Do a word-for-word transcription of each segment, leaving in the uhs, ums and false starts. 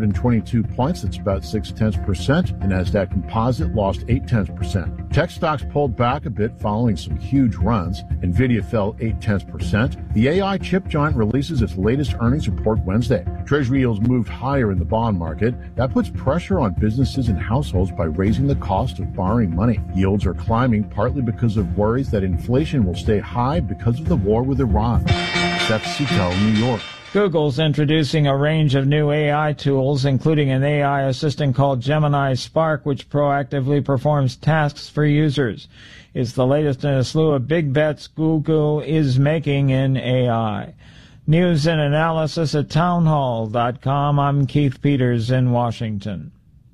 hundred twenty-two points. That's about six tenths percent. The NASDAQ Composite lost eight tenths percent. Tech stocks pulled back a bit following some huge runs. Nvidia fell eight tenths percent. The A I chip giant releases its latest earnings report Wednesday. Treasury yields moved higher in the bond market. That puts pressure on businesses and households by raising the cost of borrowing money. Yields are climbing partly because of worries that inflation will stay high because of the war with Iran. Seth Sito, New York. Google's introducing a range of new A I tools, including an A I assistant called Gemini Spark, which proactively performs tasks for users. It's the latest in a slew of big bets Google is making in A I. News and analysis at townhall dot com. I'm Keith Peters in Washington.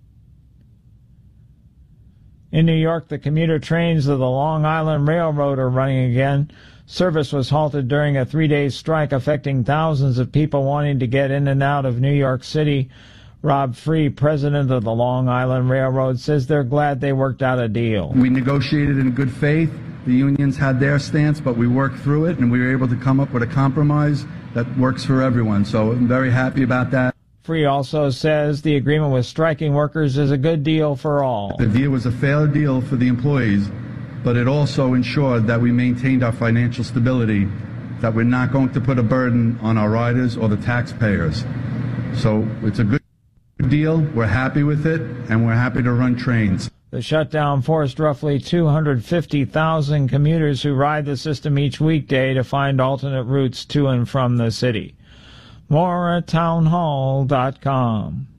In New York, the commuter trains of the Long Island Railroad are running again. Service was halted during a three-day strike affecting thousands of people wanting to get in and out of New York City. Rob Free, president of the Long Island Railroad, says they're glad they worked out a deal. We negotiated in good faith. The unions had their stance, but we worked through it, and we were able to come up with a compromise that works for everyone. So I'm very happy about that. Free also says the agreement with striking workers is a good deal for all. The deal was a fair deal for the employees, but it also ensured that we maintained our financial stability, that we're not going to put a burden on our riders or the taxpayers. So it's a good deal. We're happy with it, and we're happy to run trains. The shutdown forced roughly two hundred fifty thousand commuters who ride the system each weekday to find alternate routes to and from the city. More at townhall dot com.